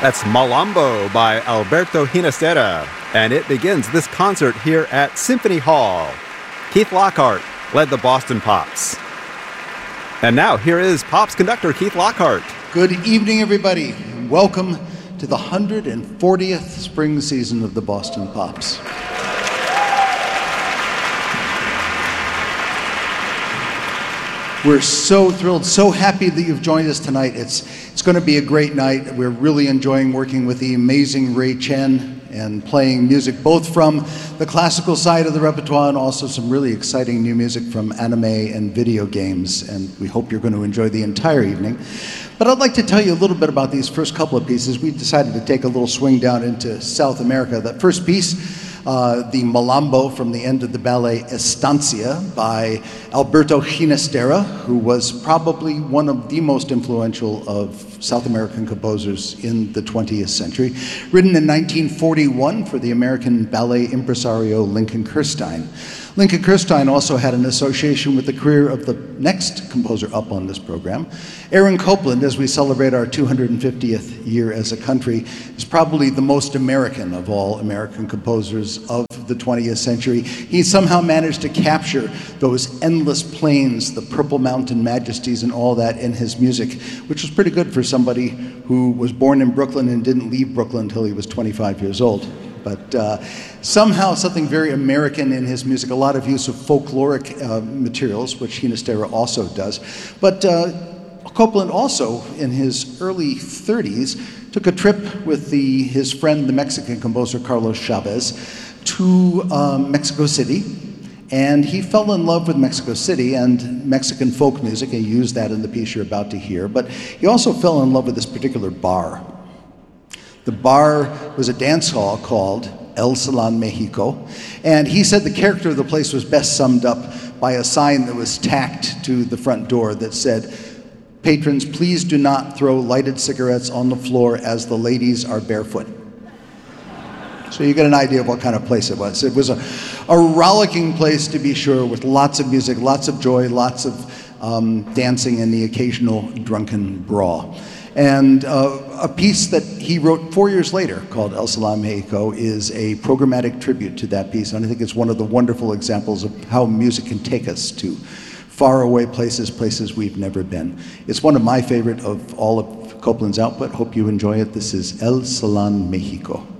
That's Malambo by Alberto Ginastera, and it begins this concert here at Symphony Hall. Keith Lockhart led the Boston Pops. And now, here is Pops conductor Keith Lockhart. Good evening, everybody. Welcome to the 140th spring season of the Boston Pops. We're so thrilled, so happy that you've joined us tonight. It's going to be a great night. We're really enjoying working with the amazing Ray Chen and playing music both from the classical side of the repertoire and also some really exciting new music from anime and video games. And we hope you're going to enjoy the entire evening. But I'd like to tell you a little bit about these first couple of pieces. We decided to take a little swing down into South America. That first piece, the Malambo from the end of the ballet Estancia by Alberto Ginastera, who was probably one of the most influential of South American composers in the 20th century. Written in 1941 for the American ballet impresario Lincoln Kirstein. Lincoln Kirstein also had an association with the career of the next composer up on this program. Aaron Copland, as we celebrate our 250th year as a country, is probably the most American of all American composers of the 20th century. He somehow managed to capture those endless plains, the Purple Mountain majesties and all that in his music, which was pretty good for somebody who was born in Brooklyn and didn't leave Brooklyn until he was 25 years old. But somehow something very American in his music, a lot of use of folkloric materials, which Ginastera also does. But Copland also, in his early 30s, took a trip with his friend, the Mexican composer Carlos Chavez, to Mexico City. And he fell in love with Mexico City and Mexican folk music. He used that in the piece you're about to hear. But he also fell in love with this particular bar. The bar was a dance hall called El Salón Mexico, and he said the character of the place was best summed up by a sign that was tacked to the front door that said, "Patrons, please do not throw lighted cigarettes on the floor as the ladies are barefoot." So you get an idea of what kind of place it was. It was a rollicking place, to be sure, with lots of music, lots of joy, lots of dancing, and the occasional drunken brawl. And a piece that he wrote 4 years later called El Salón Mexico is a programmatic tribute to that piece. And I think it's one of the wonderful examples of how music can take us to faraway places, places we've never been. It's one of my favorite of all of Copland's output. Hope you enjoy it. This is El Salón Mexico.